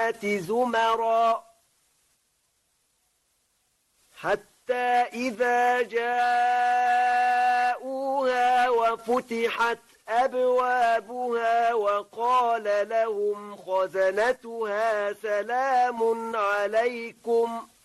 السماوات زمرا حتى إذا جاءوها وفتحت أبوابها وقال لهم خزنتها سلام عليكم